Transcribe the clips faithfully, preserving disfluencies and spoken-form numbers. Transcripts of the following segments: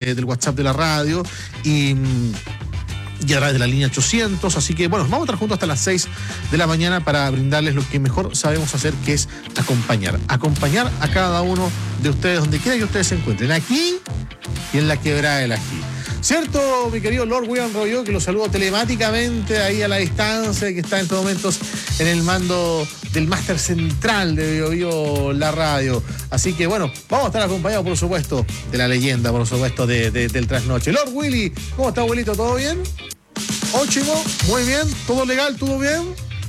de, del WhatsApp de la radio y... y a través de la línea ochocientos, así que bueno, vamos a estar juntos hasta las seis de la mañana para brindarles lo que mejor sabemos hacer, que es acompañar, acompañar a cada uno de ustedes donde quiera que ustedes se encuentren, aquí y en la Quebrada del Ají. ¿Cierto, mi querido Lord William Royo, que lo saludo telemáticamente ahí a la distancia, que está en estos momentos en el mando del máster central de Bio Bio La Radio? Así que bueno, vamos a estar acompañados, por supuesto, de la leyenda, por supuesto, de, de, del trasnoche. Lord Willy, ¿cómo está, abuelito? ¿Todo bien? Óchimo, muy bien, todo legal, todo bien.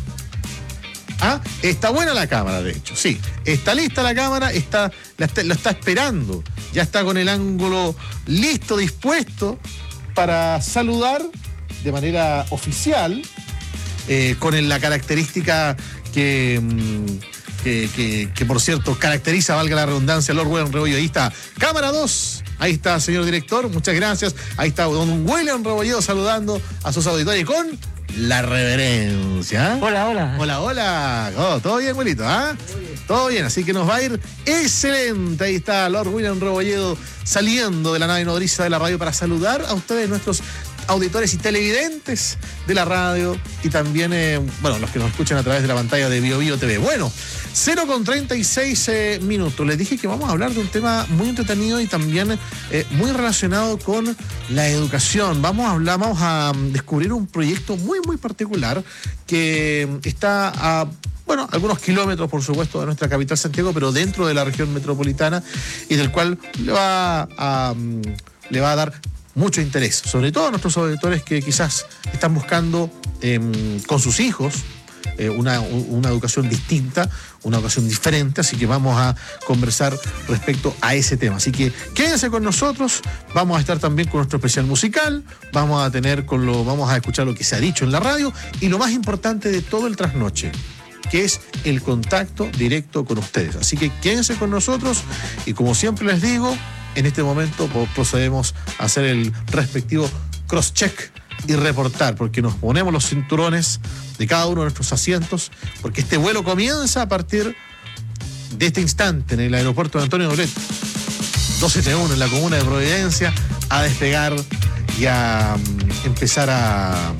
Ah, está buena la cámara, de hecho, sí. Está lista la cámara, está, la está, la está esperando. Ya está con el ángulo listo, dispuesto para saludar de manera oficial, eh, con el, la característica que, que, que, que, por cierto, caracteriza, valga la redundancia, Lord William Rebolledo. Ahí está, cámara dos. Ahí está, señor director, muchas gracias. Ahí está don William Rebolledo saludando a sus auditores con la reverencia. Hola, hola. Hola, hola. Oh, ¿todo bien, abuelito? ¿Ah? Todo bien, así que nos va a ir excelente. Ahí está Lord William Rebolledo saliendo de la nave nodriza de la radio para saludar a ustedes, nuestros auditores y televidentes de la radio, y también, eh, bueno, los que nos escuchan a través de la pantalla de Bio Bio T V. Bueno, cero con treinta y seis eh, minutos. Les dije que vamos a hablar de un tema muy entretenido y también eh, muy relacionado con la educación. Vamos a hablar, vamos a descubrir un proyecto muy, muy particular que está a, bueno, algunos kilómetros, por supuesto, de nuestra capital Santiago, pero dentro de la región metropolitana, y del cual le va a, um, le va a dar mucho interés, sobre todo a nuestros auditores que quizás están buscando eh, con sus hijos eh, una, una educación distinta, una educación diferente, así que vamos a conversar respecto a ese tema. Así que quédense con nosotros, vamos a estar también con nuestro especial musical, vamos a tener con lo, vamos a escuchar lo que se ha dicho en la radio y lo más importante de todo el trasnoche, que es el contacto directo con ustedes. Así que quédense con nosotros y, como siempre les digo, en este momento procedemos a hacer el respectivo cross-check y reportar, porque nos ponemos los cinturones de cada uno de nuestros asientos, porque este vuelo comienza a partir de este instante en el aeropuerto de Antonio Doblet, doscientos setenta y uno, en la comuna de Providencia, a despegar y a um, empezar a,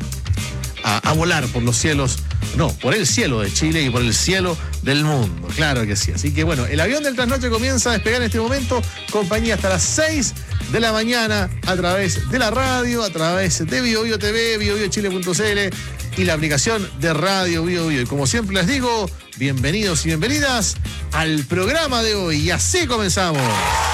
a, a volar por los cielos. No, por el cielo de Chile y por el cielo del mundo, claro que sí. Así que bueno, el avión del trasnoche comienza a despegar en este momento, compañía, hasta las seis de la mañana a través de la radio, a través de Bio Bio T V, bio bio chile punto c l y la aplicación de Radio Bio Bio. Y como siempre les digo, bienvenidos y bienvenidas al programa de hoy. Y así comenzamos.